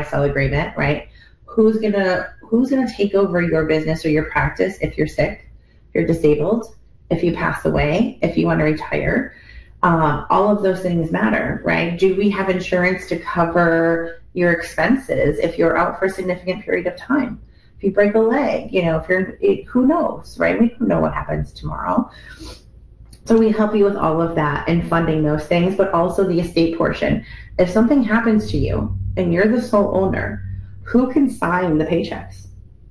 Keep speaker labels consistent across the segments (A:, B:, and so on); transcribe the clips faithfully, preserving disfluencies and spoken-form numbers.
A: buy-sell agreement, right? Who's gonna who's gonna take over your business or your practice if you're sick, if you're disabled, if you pass away, if you want to retire? Um, all of those things matter, right? Do we have insurance to cover your expenses if you're out for a significant period of time? If you break a leg, you know, if you're, it, who knows, right? We don't know what happens tomorrow. So we help you with all of that and funding those things, but also the estate portion. If something happens to you and you're the sole owner, who can sign the paychecks?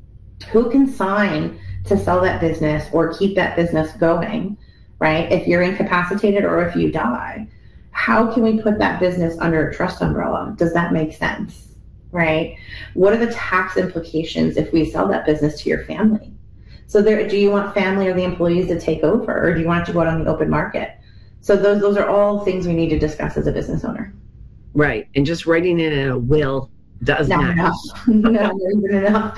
A: Who can sign to sell that business or keep that business going, right? If you're incapacitated or if you die, how can we put that business under a trust umbrella? Does that make sense, right? What are the tax implications if we sell that business to your family? So there, do you want family or the employees to take over, or do you want it to go out on the open market? So those those are all things we need to discuss as a business owner.
B: Right. And just writing it in a will does
A: not
B: not
A: enough. No, not even enough.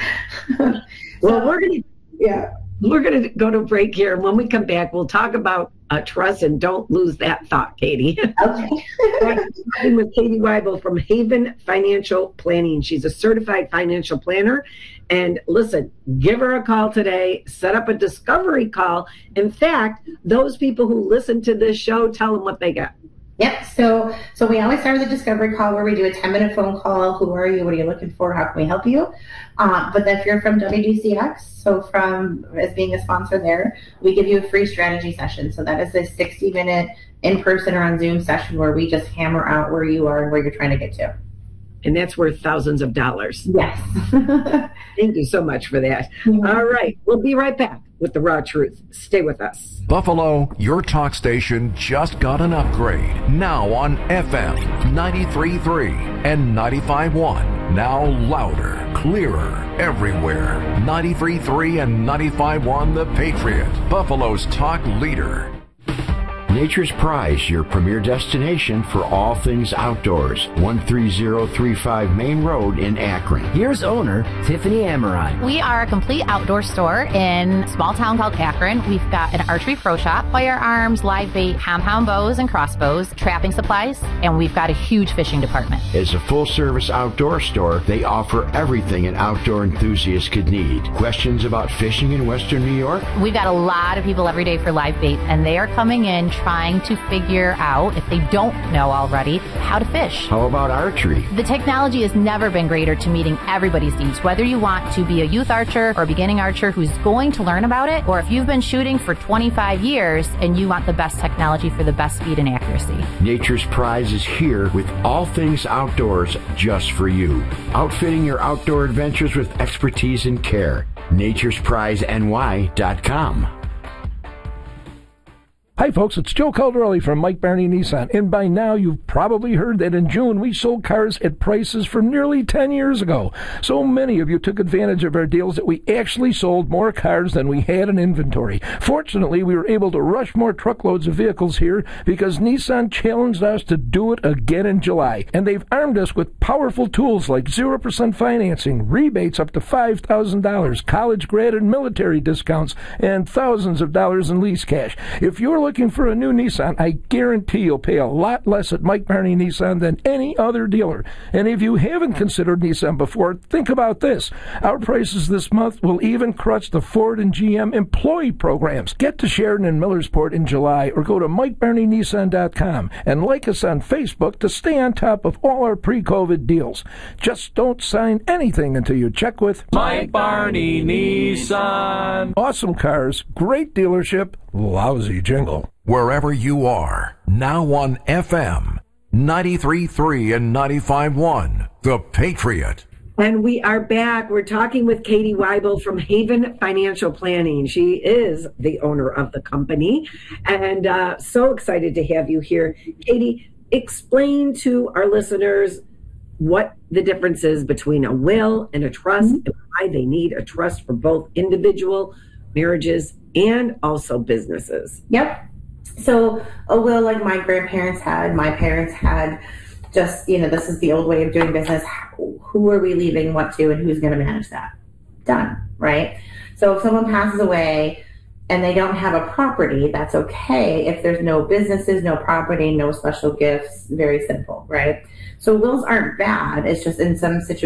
B: Well,
A: So,
B: we're going to
A: yeah.
B: we're going to go to break here. And when we come back, we'll talk about uh, trust, and don't lose that thought, Katie.
A: Okay.
B: I'm talking with Katie Weibel from Haven Financial Planning. She's a certified financial planner. And listen, give her a call today, set up a discovery call. In fact, those people who listen to this show, tell them what they got.
A: Yep. So, so we always start with a discovery call where we do a ten minute phone call. Who are you? What are you looking for? How can we help you? Uh, but if you're from W D C X, so from as being a sponsor there, we give you a free strategy session. So that is a sixty minute in person or on Zoom session where we just hammer out where you are and where you're trying to get to.
B: And that's worth thousands of dollars.
A: Yes.
B: Thank you so much for that. Mm-hmm. All right. We'll be right back with The Raw Truth. Stay with us.
C: Buffalo, your talk station just got an upgrade. Now on F M ninety-three point three and ninety-five point one. Now louder, clearer, everywhere. ninety-three point three and ninety-five point one The Patriot, Buffalo's talk leader.
D: Nature's Prize, your premier destination for all things outdoors. one three zero three five Main Road in Akron.
E: Here's owner Tiffany Amarai.
F: We are a complete outdoor store in a small town called Akron. We've got an archery pro shop, firearms, live bait, compound bows and crossbows, trapping supplies, and we've got a huge fishing department.
D: As a full-service outdoor store, they offer everything an outdoor enthusiast could need. Questions about fishing in Western New York?
F: We've got a lot of people every day for live bait, and they are coming in trying to figure out, if they don't know already, how to fish.
D: How about archery?
F: The technology has never been greater to meeting everybody's needs, whether you want to be a youth archer or a beginning archer who's going to learn about it, or if you've been shooting for twenty-five years and you want the best technology for the best speed and accuracy.
D: Nature's Prize is here with all things outdoors just for you. Outfitting your outdoor adventures with expertise and care. Nature's Prize N Y dot com.
G: Hi folks, it's Joe Calderelli from Mike Barney Nissan, and by now you've probably heard that in June we sold cars at prices from nearly ten years ago. So many of you took advantage of our deals that we actually sold more cars than we had in inventory. Fortunately, we were able to rush more truckloads of vehicles here because Nissan challenged us to do it again in July, and they've armed us with powerful tools like zero percent financing, rebates up to five thousand dollars, college grad and military discounts, and thousands of dollars in lease cash. If you're looking for a new Nissan, I guarantee you'll pay a lot less at Mike Barney Nissan than any other dealer. And if you haven't considered Nissan before, think about this. Our prices this month will even crush the Ford and G M employee programs. Get to Sheridan and Millersport in July or go to Mike Barney Nissan dot com and like us on Facebook to stay on top of all our pre-COVID deals. Just don't sign anything until you check with
H: Mike Barney Nissan.
G: Awesome cars, great dealership, lousy jingle.
C: Wherever you are, now on F M ninety-three point three and ninety-five point one, The Patriot.
B: And we are back. We're talking with Katie Weibel from Haven Financial Planning. She is the owner of the company, and uh, so excited to have you here. Katie, explain to our listeners what the difference is between a will and a trust, mm-hmm. and why they need a trust for both individual marriages and also businesses.
A: Yep. So a will like my grandparents had, my parents had, just, you know, this is the old way of doing business. Who are we leaving what to, and who's going to manage that? Done, right? So if someone passes away and they don't have a property, that's okay. If there's no businesses, no property, no special gifts, very simple, right? So wills aren't bad. It's just in some situations,